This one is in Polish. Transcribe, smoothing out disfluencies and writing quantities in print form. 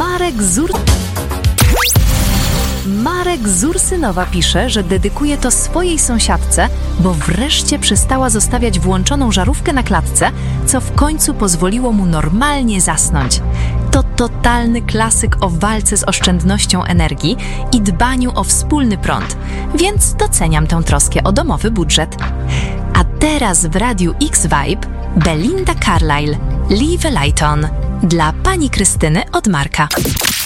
Marek z Ursynowa pisze, że dedykuje to swojej sąsiadce, bo wreszcie przestała zostawiać włączoną żarówkę na klatce, co w końcu pozwoliło mu normalnie zasnąć. To totalny klasyk o walce z oszczędnością energii i dbaniu o wspólny prąd, więc doceniam tę troskę o domowy budżet. A teraz w Radiu X-Vibe Belinda Carlisle, Leave a Light On, dla pani Krystyny od Marka.